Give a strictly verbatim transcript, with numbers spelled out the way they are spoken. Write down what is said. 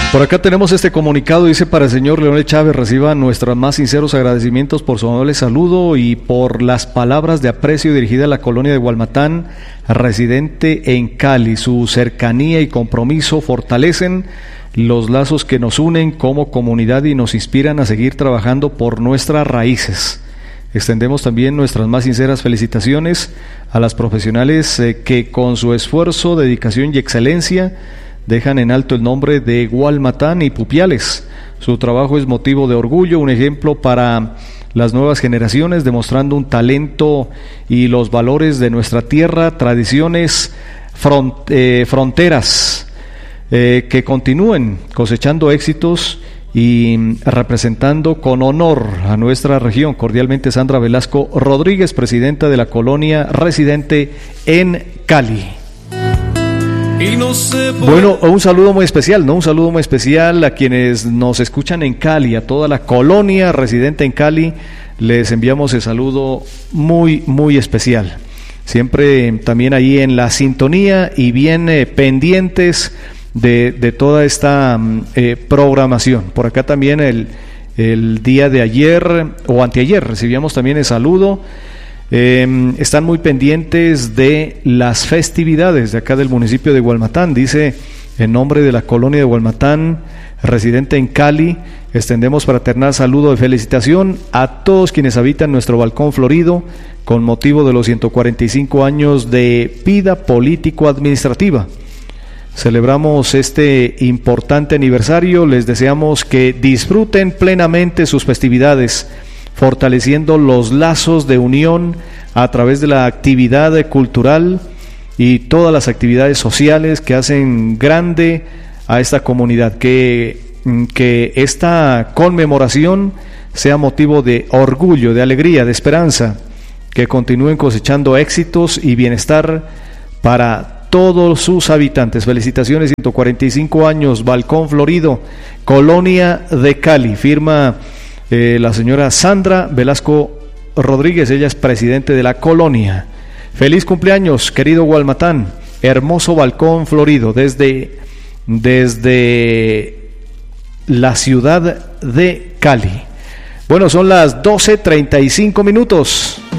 Por acá tenemos este comunicado, dice: para el señor Leonel Chávez, reciba nuestros más sinceros agradecimientos por su amable saludo y por las palabras de aprecio dirigidas a la colonia de Gualmatán, residente en Cali. Su cercanía y compromiso fortalecen los lazos que nos unen como comunidad y nos inspiran a seguir trabajando por nuestras raíces. Extendemos también nuestras más sinceras felicitaciones a las profesionales eh, que con su esfuerzo, dedicación y excelencia dejan en alto el nombre de Gualmatán y Pupiales. Su trabajo es motivo de orgullo, un ejemplo para las nuevas generaciones, demostrando un talento y los valores de nuestra tierra, tradiciones, front, eh, fronteras, eh, que continúen cosechando éxitos y representando con honor a nuestra región. Cordialmente, Sandra Velasco Rodríguez, presidenta de la colonia residente en Cali. Y no sé por... Bueno, un saludo muy especial, ¿no? Un saludo muy especial a quienes nos escuchan en Cali, a toda la colonia residente en Cali. Les enviamos el saludo muy, muy especial. Siempre también ahí en la sintonía y bien eh, pendientes de, de toda esta eh, programación. Por acá también el, el día de ayer o anteayer recibíamos también el saludo. Eh, están muy pendientes de las festividades de acá del municipio de Gualmatán. Dice: en nombre de la colonia de Gualmatán, residente en Cali, extendemos fraternal saludo de felicitación a todos quienes habitan nuestro balcón florido con motivo de los ciento cuarenta y cinco años de vida político-administrativa. Celebramos este importante aniversario. Les deseamos que disfruten plenamente sus festividades, fortaleciendo los lazos de unión a través de la actividad cultural y todas las actividades sociales que hacen grande a esta comunidad. Que, que esta conmemoración sea motivo de orgullo, de alegría, de esperanza, que continúen cosechando éxitos y bienestar para todos sus habitantes. Felicitaciones, ciento cuarenta y cinco años, Balcón Florido, Colonia de Cali. Firma Eh, la señora Sandra Velasco Rodríguez, ella es presidente de la colonia. Feliz cumpleaños, querido Gualmatán, hermoso balcón florido desde, desde la ciudad de Cali. Bueno, son las doce treinta y cinco minutos.